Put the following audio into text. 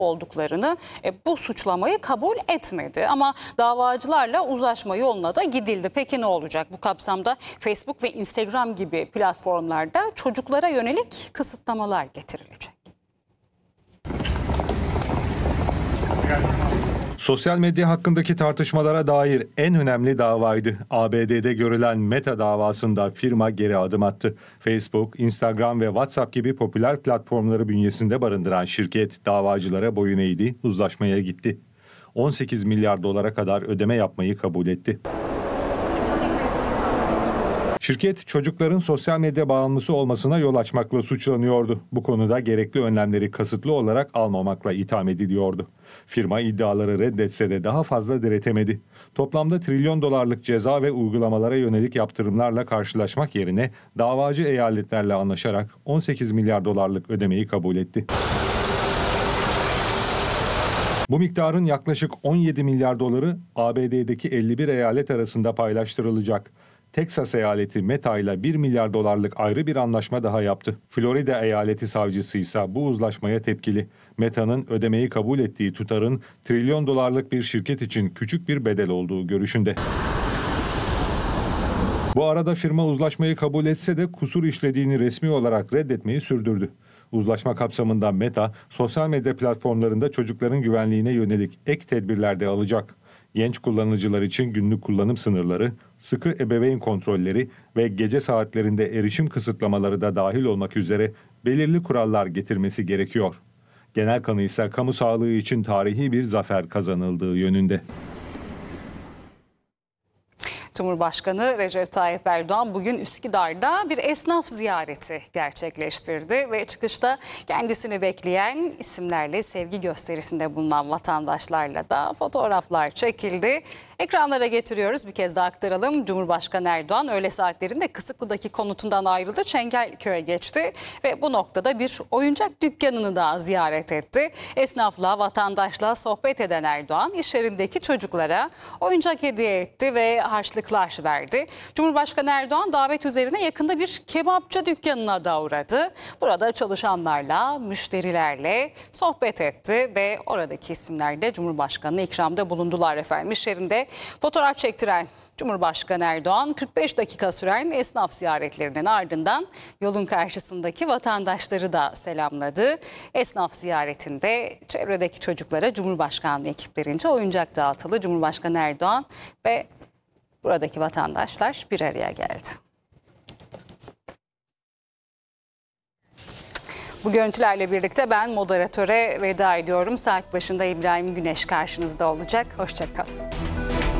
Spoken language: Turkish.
olduklarını, bu suçlamayı kabul etmedi. Ama davacılarla uzlaşma yoluna da gidildi. Peki ne olacak bu kapsamda? Facebook ve Instagram gibi platformlarda çocuklara yönelik kısıtlamalar getirilecek. Sosyal medya hakkındaki tartışmalara dair en önemli davaydı. ABD'de görülen Meta davasında firma geri adım attı. Facebook, Instagram ve WhatsApp gibi popüler platformları bünyesinde barındıran şirket davacılara boyun eğdi, uzlaşmaya gitti. 18 milyar dolara kadar ödeme yapmayı kabul etti. Şirket çocukların sosyal medya bağımlısı olmasına yol açmakla suçlanıyordu. Bu konuda gerekli önlemleri kasıtlı olarak almamakla itham ediliyordu. Firma iddiaları reddetse de daha fazla diretemedi. Toplamda trilyon dolarlık ceza ve uygulamalara yönelik yaptırımlarla karşılaşmak yerine davacı eyaletlerle anlaşarak 18 milyar dolarlık ödemeyi kabul etti. Bu miktarın yaklaşık 17 milyar doları ABD'deki 51 eyalet arasında paylaştırılacak. Teksas eyaleti Meta ile 1 milyar dolarlık ayrı bir anlaşma daha yaptı. Florida eyaleti savcısı ise bu uzlaşmaya tepkili. Meta'nın ödemeyi kabul ettiği tutarın trilyon dolarlık bir şirket için küçük bir bedel olduğu görüşünde. Bu arada firma uzlaşmayı kabul etse de kusur işlediğini resmi olarak reddetmeyi sürdürdü. Uzlaşma kapsamında Meta, sosyal medya platformlarında çocukların güvenliğine yönelik ek tedbirler de alacak. Genç kullanıcılar için günlük kullanım sınırları, sıkı ebeveyn kontrolleri ve gece saatlerinde erişim kısıtlamaları da dahil olmak üzere belirli kurallar getirmesi gerekiyor. Genel kanı ise kamu sağlığı için tarihi bir zafer kazanıldığı yönünde. Cumhurbaşkanı Recep Tayyip Erdoğan bugün Üsküdar'da bir esnaf ziyareti gerçekleştirdi ve çıkışta kendisini bekleyen isimlerle sevgi gösterisinde bulunan vatandaşlarla da fotoğraflar çekildi. Ekranlara getiriyoruz, bir kez daha aktaralım. Cumhurbaşkanı Erdoğan öğle saatlerinde Kısıklı'daki konutundan ayrıldı, Çengelköy'e geçti ve bu noktada bir oyuncak dükkanını da ziyaret etti. Esnafla, vatandaşla sohbet eden Erdoğan iş yerindeki çocuklara oyuncak hediye etti ve harçlıklar verdi. Cumhurbaşkanı Erdoğan davet üzerine yakında bir kebapçı dükkanına da uğradı. Burada çalışanlarla, müşterilerle sohbet etti ve oradaki isimlerle Cumhurbaşkanı'na ikramda bulundular efendim. İş yerinde fotoğraf çektiren Cumhurbaşkanı Erdoğan 45 dakika süren esnaf ziyaretlerinin ardından yolun karşısındaki vatandaşları da selamladı. Esnaf ziyaretinde çevredeki çocuklara Cumhurbaşkanlığı ekiplerince oyuncak dağıtıldı. Cumhurbaşkanı Erdoğan ve buradaki vatandaşlar bir araya geldi. Bu görüntülerle birlikte ben moderatöre veda ediyorum. Saat başında İbrahim Güneş karşınızda olacak. Hoşça kalın.